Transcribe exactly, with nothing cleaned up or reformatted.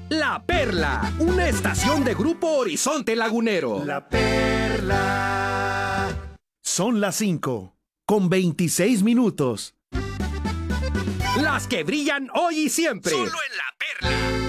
La Perla, una estación de Grupo Horizonte Lagunero. La Perla. Son las cinco, con veintiséis minutos. Las que brillan hoy y siempre. Solo en La Perla.